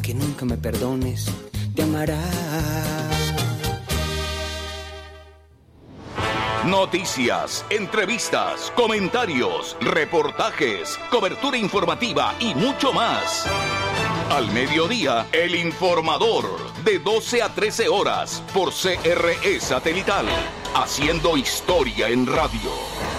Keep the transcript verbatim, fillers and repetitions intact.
aunque nunca me perdones, te amará. Noticias, entrevistas, comentarios, reportajes, cobertura informativa y mucho más. Al mediodía, El Informador, de doce a trece horas, por C R E Satelital, haciendo historia en radio.